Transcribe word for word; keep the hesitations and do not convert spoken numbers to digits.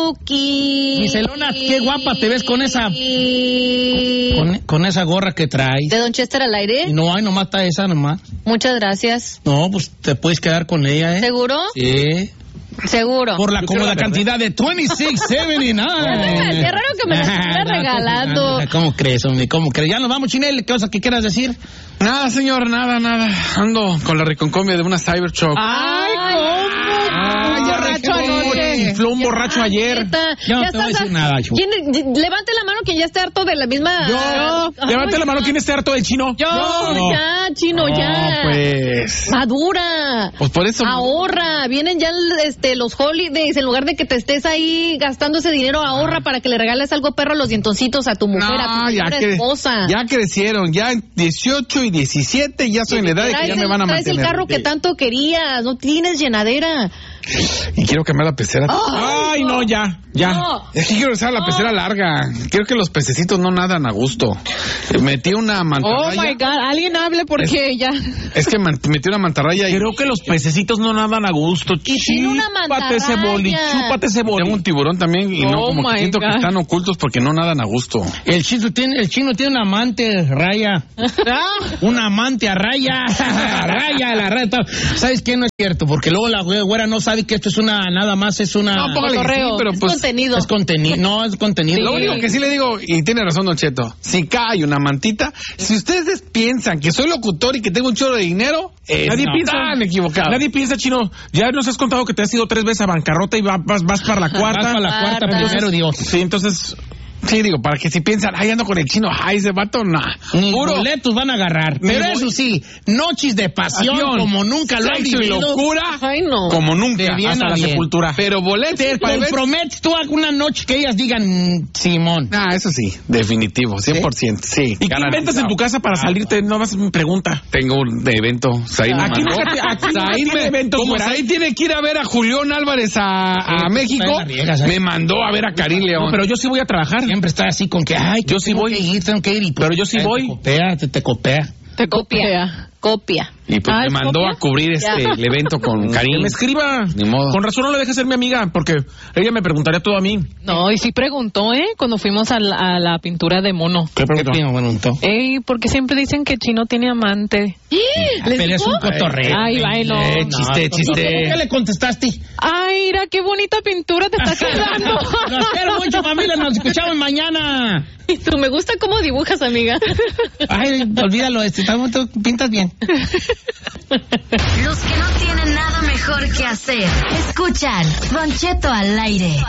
Yuki. Giselona, qué guapa te ves con esa con, con esa gorra que traes. ¿De Don Chester al aire? Y no hay, nomás está esa nomás. Muchas gracias. No, pues te puedes quedar con ella, ¿eh? ¿Seguro? Sí. Seguro. Por la cómoda cantidad de veintiséis setenta y nueve. Qué raro que me la estuviera regalando. ¿Cómo crees, hombre? ¿Cómo crees? Ya nos vamos, Chinel. ¿Qué cosa que quieras decir? Nada, señor, nada, nada. Ando con la reconcomia de una Cybertruck. ¡Ay, cómo! Ay, ya borracho anoche. Infló un borracho ayer. Yo no te voy a decir nada, Chu. ¿Quién, levante la mano quien ya esté harto de la misma... Yo. Levante la mano quien esté harto del chino. Yo. Yo. Ya, chino, No, ya. pues. Madura. Pues por eso. Ahorra. Vienen ya este, los holidays. En lugar de que te estés ahí gastando ese dinero, ahorra ah. para que le regales algo perro a los dientoncitos a tu mujer, no, a tu ya que, esposa. Ya crecieron. Ya dieciocho y diecisiete ya soy en la edad de que ya me van a mantener. Traes el carro que tanto querías. No tienes llenadera. Y quiero cambiar la pecera. Ay, Ay no, ya, ya. No. Es que quiero usar la no. pecera larga. Quiero que los pececitos no nadan a gusto. Metí una mantarraya. Oh my God, alguien hable porque es, ya. Es que man, metí una mantarraya y. Creo que los pececitos no nadan a gusto. Y tiene una mantarraya. Chúpate ese boli, chúpate ese boli. Tengo un tiburón también y oh no como que siento God. que están ocultos porque no nadan a gusto. El chino tiene, el chino tiene un amante, Raya. Un amante a Raya. Raya, la raya. ¿Sabes qué? No es cierto, porque luego la güera no sabe que esto es una, nada más es una... No, póngale que sí, pero pues... Es contenido. Es contenido, no, es contenido. Sí. Lo único que sí le digo, y tiene razón Don Cheto, si cae una mantita, si ustedes piensan que soy locutor y que tengo un chorro de dinero, eh, nadie no, piensa, están equivocados. Nadie piensa, Chino, ya nos has contado que te has ido tres veces a bancarrota y vas, vas, vas para la cuarta. Vas para la cuarta primero, Dios. Sí, entonces... Sí, digo, para que si piensan, ay, ando con el chino, ay, ese vato, no. Nah. Ni Puro. boletos van a agarrar. Pero Ni eso sí, noches de pasión, pasión como nunca lo han vivido. Y locura, ay, no. como nunca. Hasta la sepultura. Pero boletos. Te comprometes tú alguna noche que ellas digan, Simón. Ah, eso sí, definitivo, cien por ciento, sí. sí ¿Y qué inventas en tu casa para salirte? No más me pregunta. Tengo un evento, Said me aquí mandó. No te, aquí Said me, evento como Said tiene que ir a ver a Julián Álvarez a, a sí, México, riegas, me mandó a ver a Karim León. No, pero yo sí voy a trabajar. Siempre está así con que, ay, yo sí voy. Que ir, tengo que ir y, pero yo sí voy. Te copea, te, te copea. Te copia. Copia. Y pues ah, me mandó copia? a cubrir este el evento con Karim. Que me escriba. Ni modo. Con razón no le deja ser mi amiga, porque ella me preguntaría todo a mí. No, y sí preguntó, ¿eh? Cuando fuimos a la, a la pintura de mono. ¿Qué preguntó? ¿Qué preguntó? Ey, porque siempre dicen que Chino tiene amante. Pero es un cotorreo. Ay, ay, no. Eh, chiste, no, chiste. ¿Qué le contestaste? Ay, mira, qué bonita pintura te está quedando. Los quiero mucho, familia. Nos escuchamos mañana. Y tú, me gusta cómo dibujas, amiga. Ay, olvídalo. Este, tú pintas bien. Los que no tienen nada mejor que hacer. Escuchan Don Cheto al aire.